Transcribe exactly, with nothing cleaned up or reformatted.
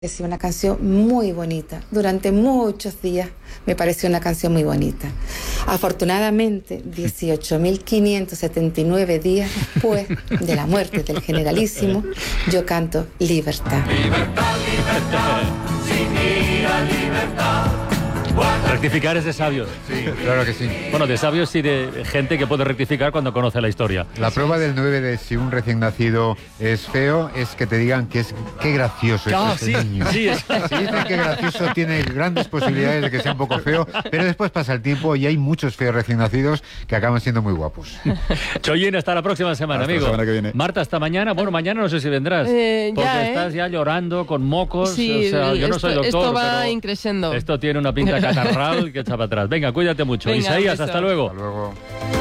Es una canción muy bonita. Durante muchos días me pareció una canción muy bonita. Afortunadamente, dieciocho mil quinientos setenta y nueve días después de la muerte del generalísimo, yo canto Libertad. Libertad, libertad, sin ira, libertad. Rectificar es de sabios. Sí, claro que sí. Bueno, de sabios y de gente que puede rectificar cuando conoce la historia. La prueba del nueve de si un recién nacido es feo es que te digan que es qué gracioso es Ah, este sí, niño. sí, es- Si dicen que gracioso tiene grandes posibilidades de que sea un poco feo, pero después pasa el tiempo y hay muchos feos recién nacidos que acaban siendo muy guapos. Chollín, hasta la próxima semana, Hasta la amigo. semana que viene. Marta, hasta mañana. Bueno, mañana no sé si vendrás. Eh, porque ya, ¿eh? estás ya llorando con mocos. Sí, o sea, yo no esto, soy doctor, esto va pero increciendo. esto tiene una pinta catarral que echa para atrás. Venga, cuídate mucho. Venga, Isaías, beso. hasta luego. Hasta luego.